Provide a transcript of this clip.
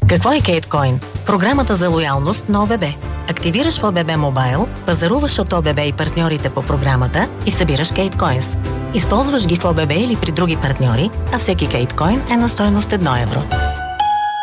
Какво е Кейткоин? Програмата за лоялност на ОББ. Активираш в ОББ Мобайл, пазаруваш от ОББ и партньорите по програмата и събираш Кейткоинс. Използваш ги в ОББ или при други партньори, а всеки Кейткоин е на стойност 1 евро.